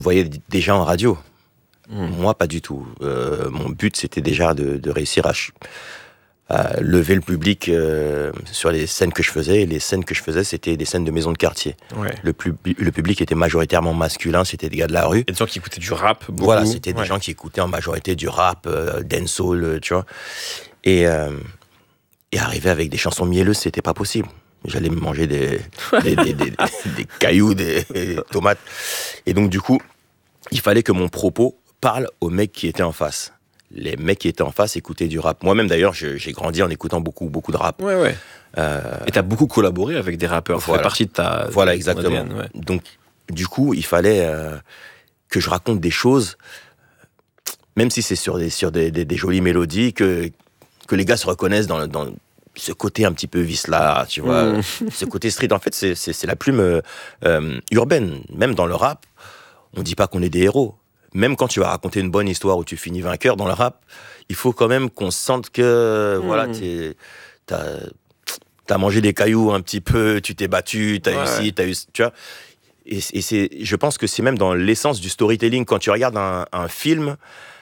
voyais déjà en radio. Moi, pas du tout. Mon but, c'était déjà de réussir à lever le public sur les scènes que je faisais. Et les scènes que je faisais, c'était des scènes de maison de quartier. Ouais. Le public était majoritairement masculin, c'était des gars de la rue. Et des gens qui écoutaient du rap, beaucoup. Voilà, c'était des gens qui écoutaient en majorité du rap, dancehall, tu vois. Et arriver avec des chansons mielleuses, c'était pas possible. J'allais me manger des cailloux, des tomates. Et donc, du coup, il fallait que mon propos parle aux mecs qui étaient en face. Les mecs qui étaient en face écoutaient du rap. Moi-même, d'ailleurs, j'ai grandi en écoutant beaucoup de rap. Ouais. Et t'as beaucoup collaboré avec des rappeurs. Voilà. Ça fait partie de ta... Voilà, exactement. ADN, ouais. Donc, du coup, il fallait que je raconte des choses, même si c'est sur des jolies mélodies, que les gars se reconnaissent dans ce côté un petit peu vicelard, tu vois, ce côté street. En fait, c'est la plume urbaine. Même dans le rap, on dit pas qu'on est des héros. Même quand tu vas raconter une bonne histoire où tu finis vainqueur dans le rap, il faut quand même qu'on sente que voilà, t'as mangé des cailloux un petit peu, tu t'es battu, t'as eu ci, t'as eu, tu vois. Et je pense que c'est même dans l'essence du storytelling. Quand tu regardes un film,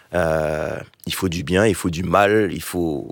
il faut du bien, il faut du mal, il faut.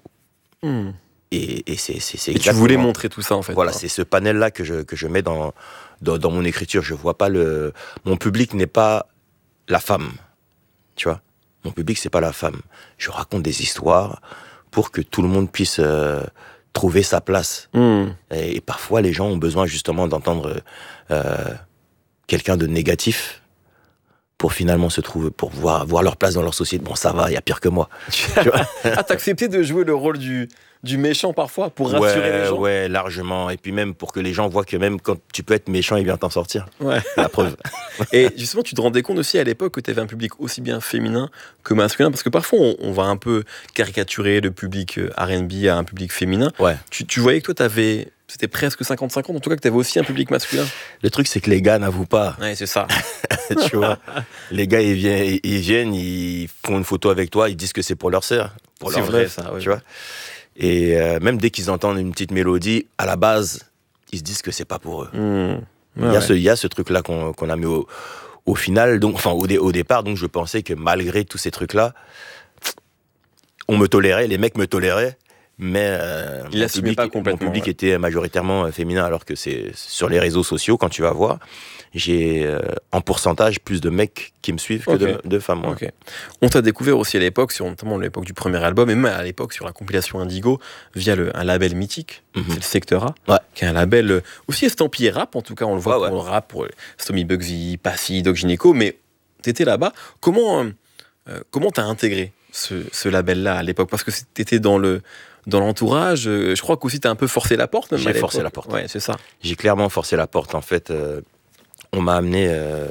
Et c'est exactement. Et tu voulais montrer tout ça en fait. Voilà, c'est ce panel-là que je mets dans mon écriture. Je vois pas mon public n'est pas la femme. Tu vois, mon public, c'est pas la femme. Je raconte des histoires pour que tout le monde puisse trouver sa place. Et parfois, les gens ont besoin justement d'entendre quelqu'un de négatif pour finalement se trouver, pour voir leur place dans leur société. Bon, ça va, il y a pire que moi. Tu vois. Ah, t'as accepté de jouer le rôle du méchant parfois pour rassurer les gens. Ouais, largement. Et puis même pour que les gens voient que même quand tu peux être méchant, il vient t'en sortir. Ouais. La preuve. Et justement, tu te rendais compte aussi à l'époque que tu avais un public aussi bien féminin que masculin, parce que parfois on va un peu caricaturer le public R&B à un public féminin. Ouais. Tu voyais que toi c'était presque 50-50, en tout cas que tu avais aussi un public masculin. Le truc, c'est que les gars n'avouent pas. Ouais, c'est ça. Tu vois, les gars, ils viennent, ils font une photo avec toi, ils disent que c'est pour leur sœur. C'est vrai, ça, ouais. Tu vois. Et même dès qu'ils entendent une petite mélodie, à la base, ils se disent que c'est pas pour eux. Il y a ce truc-là qu'on a mis au final, donc, enfin au départ, donc je pensais que malgré tous ces trucs-là, on me tolérait, les mecs me toléraient, mais mon public était majoritairement féminin, alors que c'est sur les réseaux sociaux, quand tu vas voir, j'ai en pourcentage plus de mecs qui me suivent que de femmes. Ouais. Okay. On t'a découvert aussi à l'époque, notamment à l'époque du premier album, et même à l'époque sur la compilation Indigo, via un label mythique, c'est le Secteur A, qui est un label aussi estampillé rap, en tout cas on le voit pour le rap, pour Stomy Bugsy, Passy, Doc Gynéco, mais t'étais là-bas. Comment t'as intégré ce label-là à l'époque? Parce que t'étais dans l'entourage, je crois qu'aussi t'as un peu forcé la porte. J'ai forcé la porte. Ouais, c'est ça. J'ai clairement forcé la porte. En fait, on m'a amené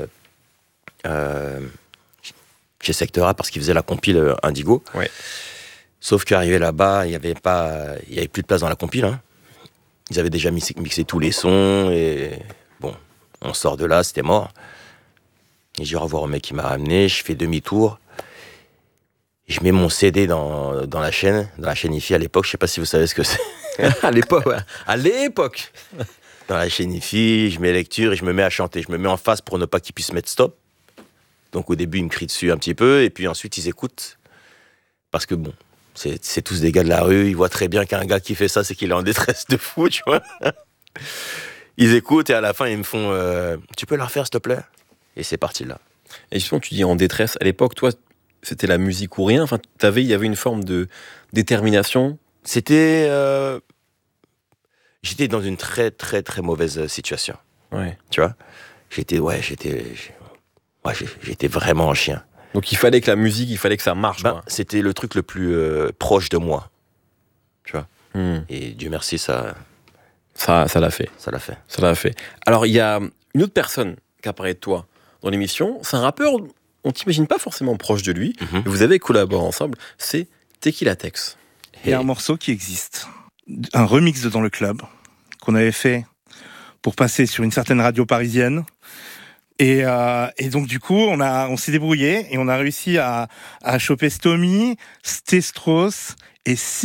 chez Secteur A parce qu'ils faisaient la compile Indigo. Ouais. Sauf qu'arrivé là-bas, il y avait plus de place dans la compile. Hein. Ils avaient déjà mixé tous les sons et bon, on sort de là, c'était mort. Et je vais revoir au mec qui m'a ramené, je fais demi-tour. Je mets mon CD dans la chaîne IFI à l'époque. Je sais pas si vous savez ce que c'est. À l'époque, ouais. À l'époque. Dans la chaîne IFI, je mets lecture et je me mets à chanter. Je me mets en face pour ne pas qu'ils puissent mettre stop. Donc au début, ils me crient dessus un petit peu et puis ensuite, ils écoutent. Parce que bon, c'est tous des gars de la rue. Ils voient très bien qu'un gars qui fait ça, c'est qu'il est en détresse de fou, tu vois. Ils écoutent et à la fin, ils me font tu peux la refaire, s'il te plaît? Et c'est parti là. Et justement, tu dis en détresse. À l'époque, toi, c'était la musique ou rien. Enfin, il y avait une forme de détermination. C'était... J'étais dans une très, très, très mauvaise situation. Ouais. Tu vois? J'étais vraiment un chien. Donc il fallait que la musique, il fallait que ça marche. C'était le truc le plus proche de moi. Tu vois? Et Dieu merci, ça l'a fait. Ça l'a fait. Ça l'a fait. Alors, il y a une autre personne qui apparaît de toi dans l'émission. C'est un rappeur, on t'imagine pas forcément proche de lui. Mais vous avez collaboré ensemble. C'est Tequila Tex. Il y a un morceau qui existe. Un remix de Dans le Club qu'on avait fait pour passer sur une certaine radio parisienne. Et donc du coup, on s'est débrouillé et on a réussi à choper Stomy, Stestros et